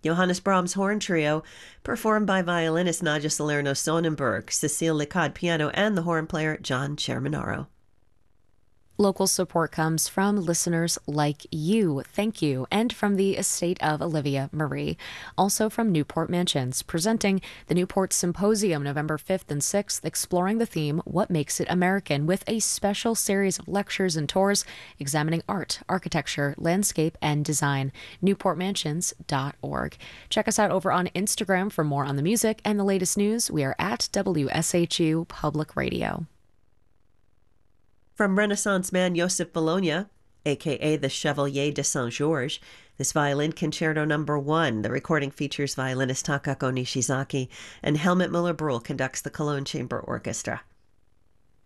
Johannes Brahms Horn Trio, performed by violinist Nadja Salerno-Sonnenberg, Cecile Licard piano, and the horn player John Cerminaro. Local support comes from listeners like you. Thank you. And from the estate of Olivia Marie. Also from Newport Mansions, presenting the Newport Symposium November 5th and 6th, exploring the theme, What Makes It American, with a special series of lectures and tours examining art, architecture, landscape, and design. NewportMansions.org. Check us out over on Instagram for more on the music and the latest news. We are at WSHU Public Radio. From Renaissance man Joseph Bologna, a.k.a. the Chevalier de Saint-Georges, this Violin Concerto No. 1. The recording features violinist Takako Nishizaki, and Helmut Muller-Brühl conducts the Cologne Chamber Orchestra.